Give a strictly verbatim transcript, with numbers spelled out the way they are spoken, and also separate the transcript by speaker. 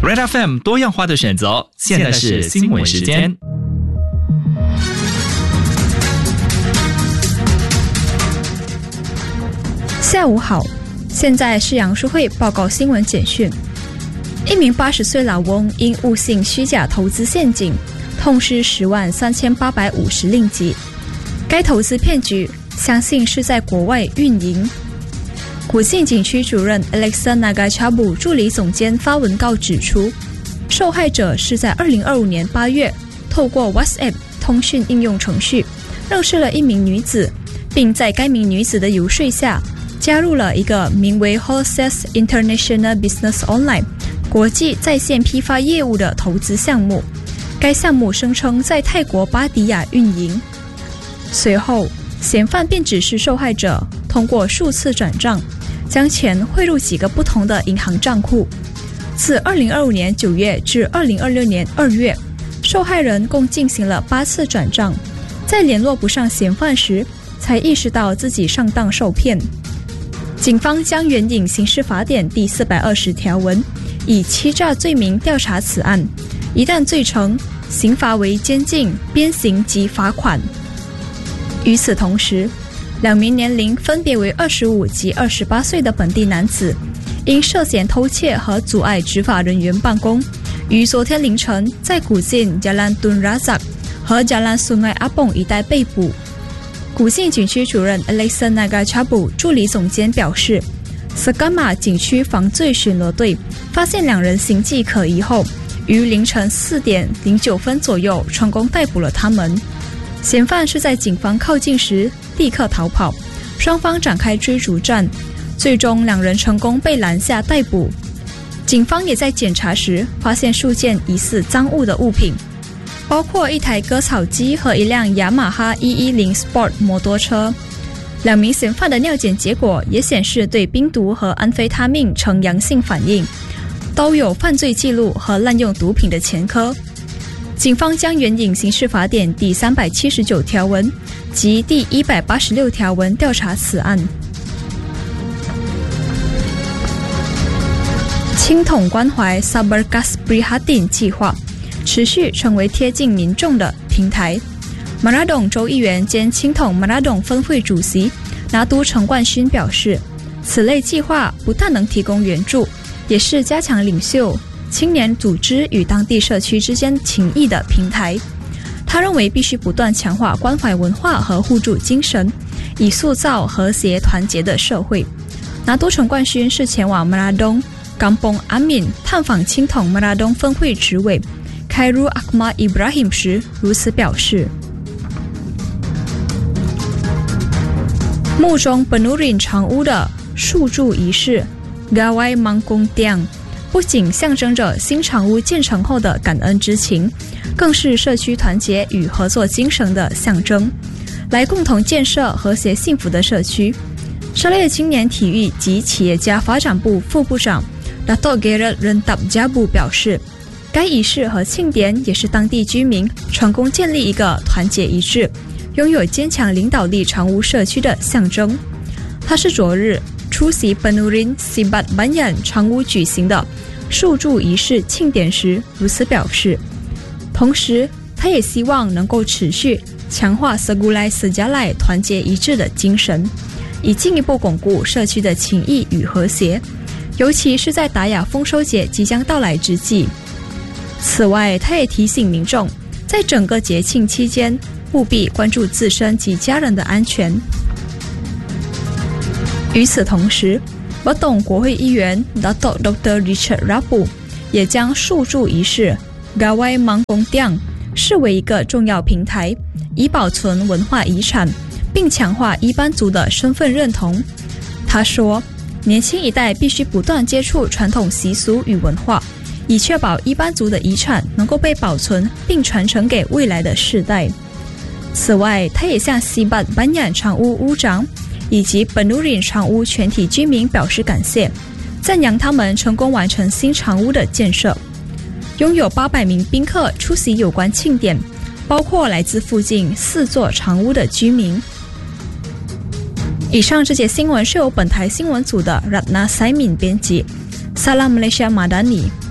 Speaker 1: Red F M 多样化的选择，现在是新闻时间。
Speaker 2: 下午好，现在是杨淑慧报告新闻简讯。一名八十岁老翁因误信虚假投资陷阱，痛失十万三千八百五十令吉。该投资骗局相信是在国外运营。古晋景区主任 Alexa Nagachabu 助理总监发文告指出，受害者是在二零二五年八月透过 WhatsApp 通讯应用程序认识了一名女子，并在该名女子的游说下加入了一个名为 Holseth International Business Online 国际在线批发业务的投资项目。该项目声称在泰国巴迪亚运营。随后，嫌犯便指示受害者通过数次转账，将钱汇入几个不同的银行账户。自二零二五年九月至二零二六年二月，受害人共进行了八次转账。在联络不上嫌犯时，才意识到自己上当受骗。警方将援引刑事法典第四百二十条文，以欺诈罪名调查此案。一旦罪成，刑罚为监禁、鞭刑及罚款。与此同时，两名年龄分别为二十五及二十八岁的本地男子，因涉嫌偷窃和阻碍执法人员办公，于昨天凌晨在古晋 Jalan Tun Razak 和 Jalan Sungai Apung 一带被捕。古晋景区主任 Alexa Nagachabu 助理总监表示，斯甘马景区防罪巡逻队发现两人形迹可疑后，于凌晨四点零九分左右成功逮捕了他们。嫌犯是在警方靠近时立刻逃跑，双方展开追逐战，最终两人成功被拦下逮捕。警方也在检查时发现数件疑似赃物的物品，包括一台割草机和一辆雅马哈一一零 Sport 摩托车。两名嫌犯的尿检结果也显示对冰毒和安非他命呈阳性反应，都有犯罪记录和滥用毒品的前科。警方将援引刑事法典第三百七十九条文及第一百八十六条文调查此案。青统关怀 Sabarkas Prihatin 计划持续成为贴近民众的平台。马拉董州议员兼青统马拉董分会主席拿督陈冠勋表示，此类计划不但能提供援助，也是加强领袖、青年组织与当地社区之间情谊的平台。他认为必须不断强化关怀文化和互助精神，以塑造和谐团结的社会。拿督陈冠勋是前往马拉东、Kampung Amin 探访青统马拉东分会执委Khairul Akmal Ibrahim 时如此表示。墓中 Penurin 长屋的树柱仪式 Gawai Mangkung Tiang 不仅象征着新长屋建成后的感恩之情，更是社区团结与合作精神的象征，来共同建设和谐幸福的社区。沙列青年体育及企业家发展部副部长 Datuk Gerard Rentap Jabu 表示，该仪式和庆典也是当地居民成功建立一个团结一致、拥有坚强领导力长屋社区的象征。他是昨日出席 Penurin Sibat Banyan 长屋举行的树柱仪式庆典时如此表示。同时，他也希望能够持续强化 Segulai Sejalai 团结一致的精神，以进一步巩固社区的情谊与和谐，尤其是在达雅丰收节即将到来之际。此外，他也提醒民众，在整个节庆期间务必关注自身及家人的安全。与此同时，我董国会议员 Datuk Doktor Richard Rabu 也将树柱仪式 Gawai Mangkung Tiang 视为一个重要平台，以保存文化遗产，并强化伊班族的身份认同。他说，年轻一代必须不断接触传统习俗与文化，以确保伊班族的遗产能够被保存并传承给未来的世代。此外，他也向西巴班雅长屋屋长以及本努林长屋全体居民表示感谢，赞扬他们成功完成新长屋的建设。拥有八百名宾客出席有关庆典，包括来自附近四座长屋的居民。以上这节新闻是由本台新闻组的 Ratna Saimin 编辑。Salam Malaysia Madani。